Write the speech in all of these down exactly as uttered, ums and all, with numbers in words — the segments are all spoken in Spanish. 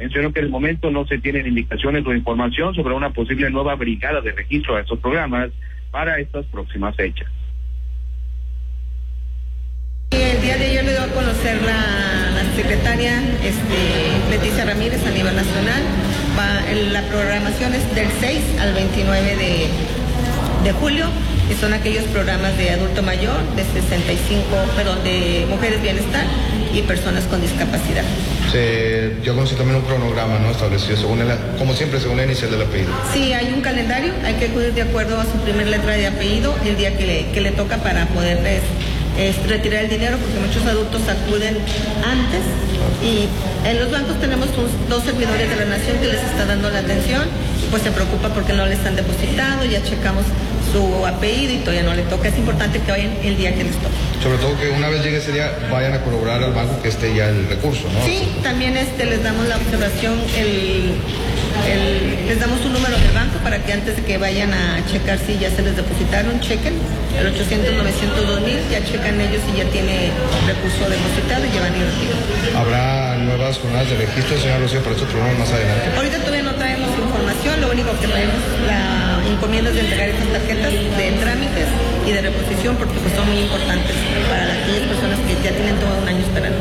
Mencionó que en el momento no se tienen indicaciones o información sobre una posible nueva brigada de registro a estos programas para estas próximas fechas. El día de ayer le dio a conocer la, la secretaria este, Leticia Ramírez a nivel nacional. Va, la programación es del seis al veintinueve de, de julio, que son aquellos programas de adulto mayor, de sesenta y cinco, perdón, de mujeres bienestar y personas con discapacidad. Se, yo conocí también un cronograma, ¿no?, establecido, según el, como siempre, según la inicial del apellido. Sí, hay un calendario, hay que acudir de acuerdo a su primer letra de apellido el día que le, que le toca para poder es, es retirar el dinero, porque muchos adultos acuden antes y en los bancos tenemos un, dos servidores de la nación que les está dando la atención, pues se preocupa porque no les han depositado, ya checamos su apellido y todavía no le toca. Es importante que vayan el día que les toque. Sobre todo que una vez llegue ese día vayan a corroborar al banco que esté ya el recurso, ¿no? Sí, también este les damos la observación, el, el, les damos un número del banco para que antes de que vayan a checar si ya se les depositaron, chequen el ochocientos novecientos dos mil, ya checan ellos si ya tiene recurso depositado y llevan y retiran. ¿Habrá nuevas jornadas de registro, señor Rocío, para estos programas más adelante? Ahorita todavía no traemos información, lo único que traemos la encomienda es de entregar estas tarjetas de trámites y de reposición, porque pues son muy importantes para aquellas personas que ya tienen todo un año esperando.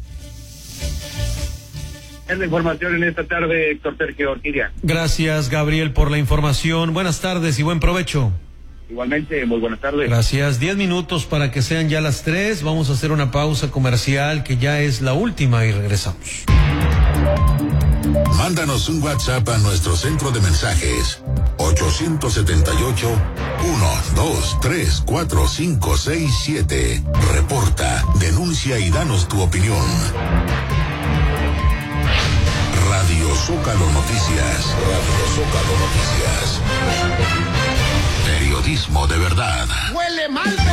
Es la información en esta tarde, Héctor Sergio Orquídea. Gracias, Gabriel, por la información. Buenas tardes y buen provecho. Igualmente, muy buenas tardes. Gracias. Diez minutos para que sean ya las tres. Vamos a hacer una pausa comercial que ya es la última y regresamos. Mándanos un WhatsApp a nuestro centro de mensajes ocho siete ocho, uno dos tres cuatro cinco seis siete. Reporta, denuncia y danos tu opinión. Radio Zócalo Noticias. Radio Zócalo Noticias. Periodismo de verdad. Huele mal.